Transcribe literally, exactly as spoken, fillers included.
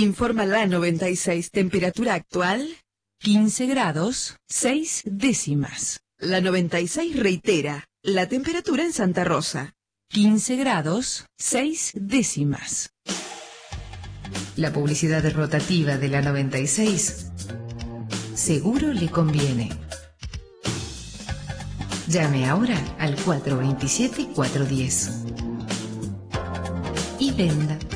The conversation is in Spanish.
Informa la noventa y seis. Temperatura actual, quince grados, seis décimas. La noventa y seis reitera la temperatura en Santa Rosa, quince grados, seis décimas. La publicidad rotativa de la noventa y seis seguro le conviene. Llame ahora al cuatro veintisiete, cuatrocientos diez y venda.